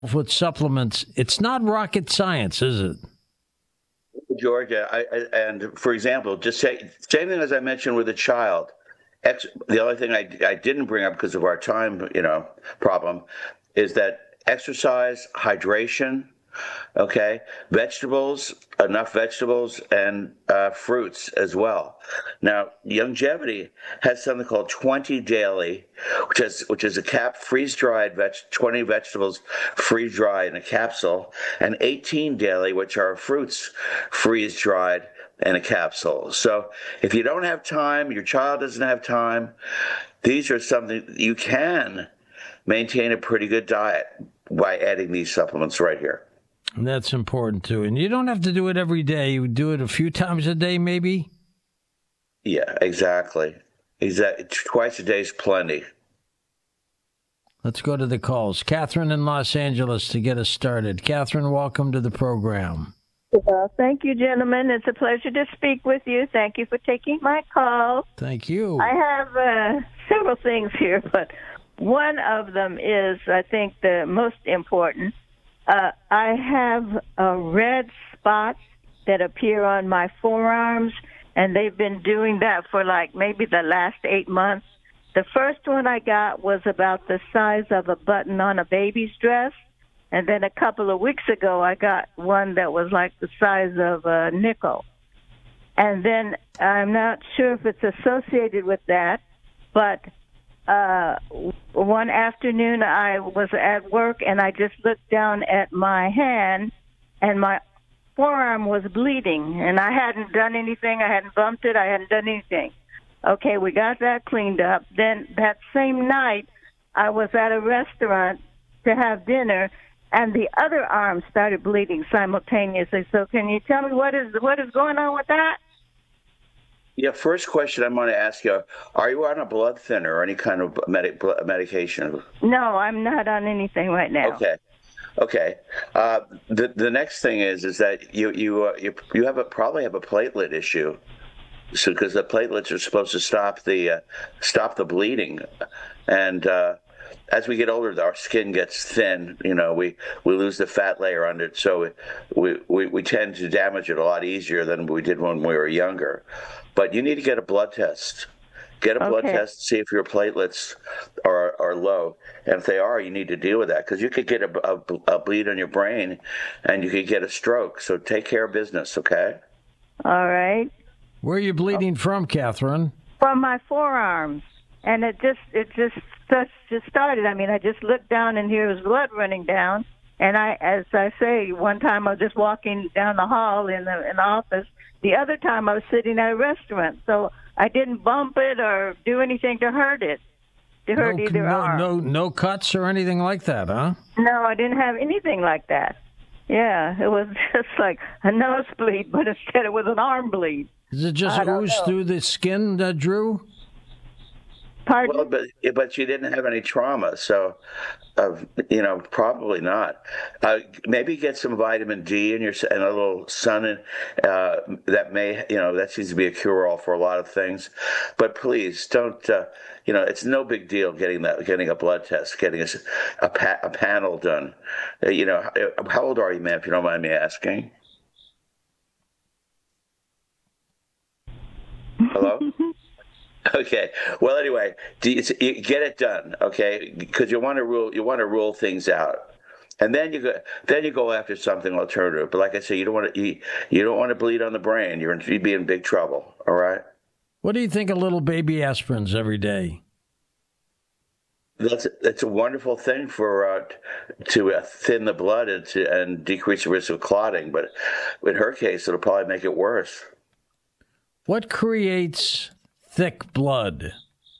with supplements, it's not rocket science, is it? Georgia, and for example, just say same thing as I mentioned with a child. The only thing I didn't bring up because of our time, problem, is that exercise, hydration, okay, vegetables, enough vegetables, and fruits as well. Now, longevity has something called 20 daily, which is a freeze dried 20 vegetables freeze dried in a capsule, and 18 daily, which are fruits freeze dried in a capsule. So if you don't have time, your child doesn't have time, these are something you can maintain a pretty good diet by adding these supplements right here. And that's important, too. And you don't have to do it every day. You do it a few times a day, maybe? Yeah, exactly. Twice a day is plenty. Let's go to the calls. Catherine in Los Angeles to get us started. Catherine, welcome to the program. Well, thank you, gentlemen. It's a pleasure to speak with you. Thank you for taking my call. Thank you. I have several things here, but one of them is, I think, the most important. I have red spots that appear on my forearms, and they've been doing that for like maybe the last 8 months. The first one I got was about the size of a button on a baby's dress. And then a couple of weeks ago, I got one that was like the size of a nickel. And then I'm not sure if it's associated with that, but one afternoon I was at work and I just looked down at my hand and my forearm was bleeding. And I hadn't done anything. I hadn't bumped it. I hadn't done anything. Okay, we got that cleaned up. Then that same night, I was at a restaurant to have dinner, and the other arm started bleeding simultaneously. So can you tell me what is going on with that? Yeah, first question I'm going to ask you, are you on a blood thinner or any kind of medication? No, I'm not on anything right now. Okay. The next thing is that you probably have a platelet issue. So because the platelets are supposed to stop the bleeding, and as we get older, our skin gets thin. We lose the fat layer under it, so we tend to damage it a lot easier than we did when we were younger. But you need to get a blood test. Get a blood test to see if your platelets are low, and if they are, you need to deal with that because you could get a bleed on your brain, and you could get a stroke. So take care of business, okay? All right. Where are you bleeding from, Catherine? From my forearms, and it just started. I mean, I just looked down and here was blood running down. And as I say, one time I was just walking down the hall in the office. The other time I was sitting at a restaurant, so I didn't bump it or do anything to hurt it. To hurt either arm. No cuts or anything like that, huh? No, I didn't have anything like that. Yeah, it was just like a nosebleed, but instead it was an arm bleed. Does it just ooze through the skin, Drew? Pardon? Well, but you didn't have any trauma, so probably not. Maybe get some vitamin D and a little sun, that seems to be a cure-all for a lot of things. But please don't. It's no big deal getting a blood test, getting a panel done. How old are you, man? If you don't mind me asking. Hello? Okay. Well, anyway, you get it done, okay? Because you want to rule things out, and then you go after something alternative. But like I say, you don't want to bleed on the brain. You'd be in big trouble. All right. What do you think of little baby aspirins every day? That's a wonderful thing to thin the blood and decrease the risk of clotting. But in her case, it'll probably make it worse. What creates thick blood?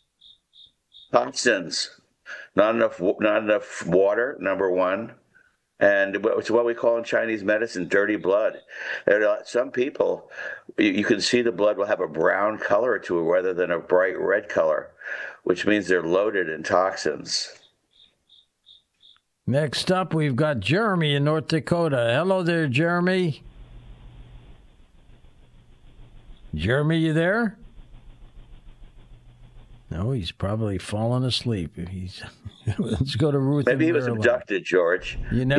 Toxins. Not enough water, number one. And it's what we call in Chinese medicine dirty blood. Some people, you can see the blood will have a brown color to it rather than a bright red color, which means they're loaded in toxins. Next up, we've got Jeremy in North Dakota. Hello there, Jeremy. Jeremy, you there? No, he's probably fallen asleep. Let's go to Ruth. Maybe in he was Maryland. abducted, George. You never